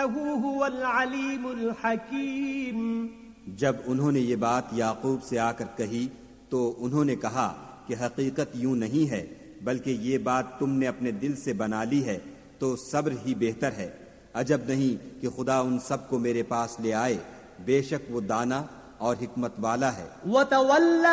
इन्नहु हुवल अलीमुल हकीम। जब उन्होंने ये बात याकूब से आकर कही तो उन्होंने कहा कि हकीकत यूं नहीं है, बल्कि ये बात तुमने अपने दिल से बना ली है, तो सब्र ही बेहतर है। अजब नहीं कि खुदा उन सबको मेरे पास ले आए, बेशक वो दाना और हिकमत वाला है।